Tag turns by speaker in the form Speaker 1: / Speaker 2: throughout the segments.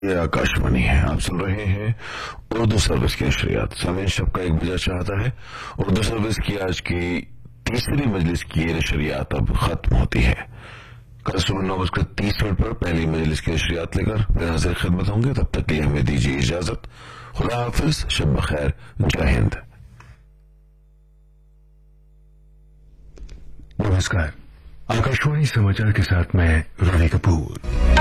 Speaker 1: ये आकाशवाणी है। आप सुन रहे हैं उर्दू सर्विस की नशरियात। समय शब का 1 बजा चाहता है। उर्दू सर्विस की आज की तीसरी मजलिस की ये नशरियात अब खत्म होती है। कल सुबह 9:30 पर पहली मजलिस की नशरियात लेकर फिर हाजिर खिदमत होंगे। तब तक के लिए हमें दीजिए इजाजत। खुदा हाफिज, शब बखैर, जय हिंद।
Speaker 2: नमस्कार, आकाशवाणी समाचार के साथ मैं रवि कपूर।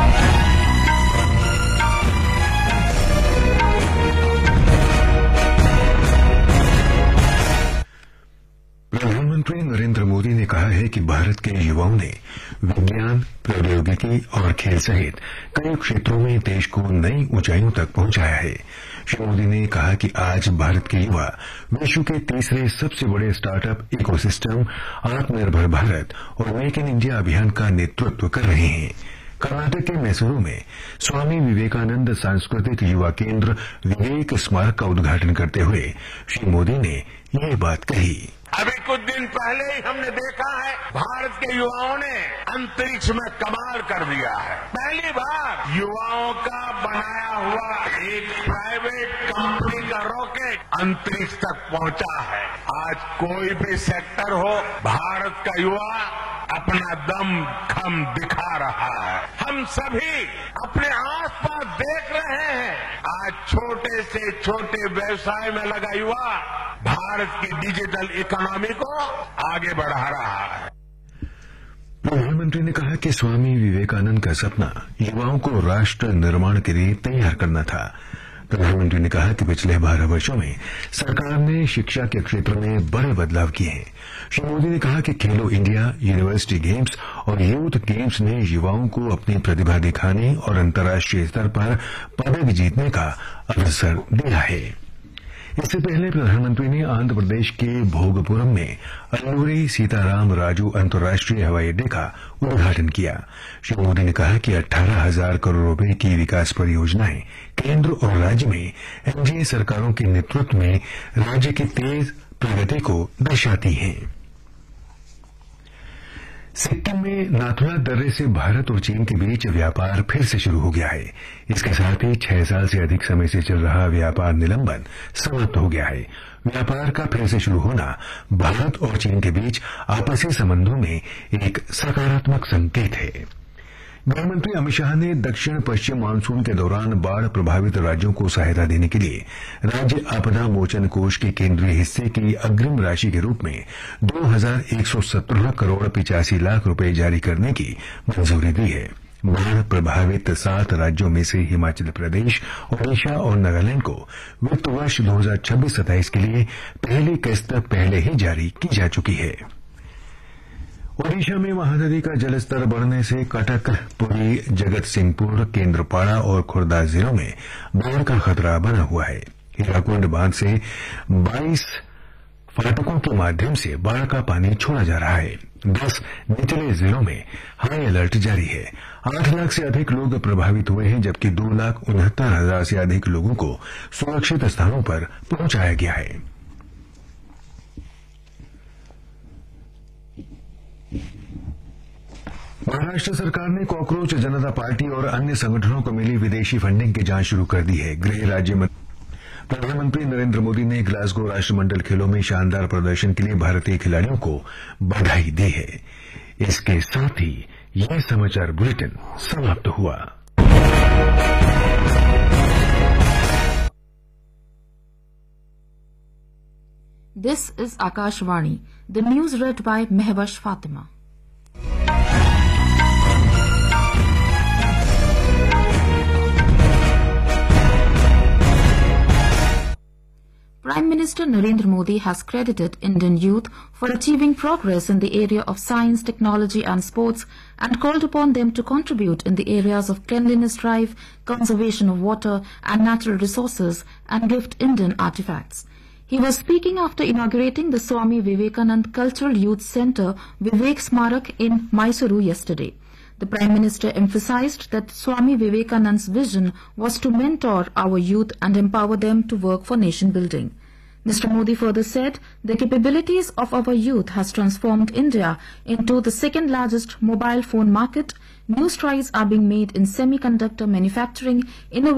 Speaker 2: प्रधानमंत्री नरेंद्र मोदी ने कहा है कि भारत के युवाओं ने विज्ञान, प्रौद्योगिकी और खेल सहित कई क्षेत्रों में देश को नई ऊंचाइयों तक पहुंचाया है। श्री मोदी ने कहा कि आज भारत के युवा विश्व के तीसरे सबसे बड़े स्टार्टअप इकोसिस्टम आत्मनिर्भर भारत और मेक इन इंडिया अभियान का नेतृत्व कर रहे हैं। कर्नाटक के मैसूरू में स्वामी विवेकानंद सांस्कृतिक युवा केंद्र विवेक स्मारक का उद्घाटन करते हुए श्री मोदी ने ये बात कही।
Speaker 3: अभी कुछ दिन पहले ही हमने देखा है भारत के युवाओं ने अंतरिक्ष में कमाल कर दिया है। पहली बार युवाओं का बनाया हुआ एक प्राइवेट कंपनी का रॉकेट अंतरिक्ष तक पहुंचा है। आज कोई भी सेक्टर हो, भारत का युवा अपना दम खम दिखा रहा है। हम सभी अपने आसपास देख रहे हैं, आज छोटे से छोटे व्यवसाय में लगा युवा भारत की डिजिटल इकोनॉमी को आगे बढ़ा रहा है।
Speaker 2: प्रधानमंत्री ने कहा कि स्वामी विवेकानंद का सपना युवाओं को राष्ट्र निर्माण के लिए तैयार करना था। प्रधानमंत्री ने कहा कि पिछले 12 वर्षों में सरकार ने शिक्षा के क्षेत्र में बड़े बदलाव किए हैं। श्री मोदी ने कहा कि खेलो इंडिया, यूनिवर्सिटी गेम्स और यूथ गेम्स ने युवाओं को अपनी प्रतिभा दिखाने और अंतर्राष्ट्रीय स्तर पर पदक जीतने का अवसर दिया है। इससे पहले प्रधानमंत्री ने आंध्र प्रदेश के भोगपुरम में अल्लूरी सीताराम राजू अंतर्राष्ट्रीय हवाई अड्डे का उद्घाटन किया। श्री मोदी ने कहा कि 18,000 करोड़ रुपए की विकास परियोजनाएं केंद्र और राज्य में एनडीए सरकारों के नेतृत्व में राज्य की तेज प्रगति को दर्शाती हैं। सिक्किम में नाथुला दर्रे से भारत और चीन के बीच व्यापार फिर से शुरू हो गया है। इसके साथ ही 6 साल से अधिक समय से चल रहा व्यापार निलंबन समाप्त हो गया है। व्यापार का फिर से शुरू होना भारत और चीन के बीच आपसी संबंधों में एक सकारात्मक संकेत है। गृहमंत्री अमित शाह ने दक्षिण पश्चिम मानसून के दौरान बाढ़ प्रभावित राज्यों को सहायता देने के लिए राज्य आपदा मोचन कोष के केंद्रीय हिस्से की अग्रिम राशि के रूप में 2,117 करोड़ 85 लाख रुपए जारी करने की मंजूरी दी है। बाढ़ प्रभावित 7 राज्यों में से हिमाचल प्रदेश, ओडिशा और नागालैंड को वित्त वर्ष 2026-27 के लिए पहली किस्त पहले ही जारी की जा चुकी है। ओडिशा में महानदी का जलस्तर बढ़ने से कटक, पुरी, जगत सिंहपुर, केंद्रपाड़ा और खुर्दा जिलों में बाढ़ का खतरा बना हुआ है। हीराकुंड बांध से 22 फाटकों के माध्यम से बाढ़ का पानी छोड़ा जा रहा है। 10 निचले जिलों में हाई अलर्ट जारी है। 8 लाख से अधिक लोग प्रभावित हुए हैं, जबकि 2,69,000 से अधिक लोगों को सुरक्षित स्थानों पर पहुंचाया गया है। महाराष्ट्र सरकार ने कॉकरोच जनता पार्टी और अन्य संगठनों को मिली विदेशी फंडिंग की जांच शुरू कर दी है। गृह राज्य मंत्री प्रधानमंत्री नरेंद्र मोदी ने ग्लासगो राष्ट्रमंडल खेलों में शानदार प्रदर्शन के लिए भारतीय खिलाड़ियों को बधाई दी है। इसके साथ ही यह समाचार बुलेटिन समाप्त हुआ।
Speaker 4: This is Akashvani. The news read by Mehwash Fatima. Prime Minister Narendra Modi has credited Indian youth for achieving progress in the area of science, technology and sports and called upon them to contribute in the areas of cleanliness drive, conservation of water and natural resources and gift Indian artifacts. He was speaking after inaugurating the Swami Vivekanand Cultural Youth Centre Vivek Smarak in Mysuru yesterday. The Prime Minister emphasized that Swami Vivekanand's vision was to mentor our youth and empower them to work for nation building. Mr. Modi further said the capabilities of our youth has transformed India into the second largest mobile phone market, New strides are being made in semiconductor manufacturing, innovation,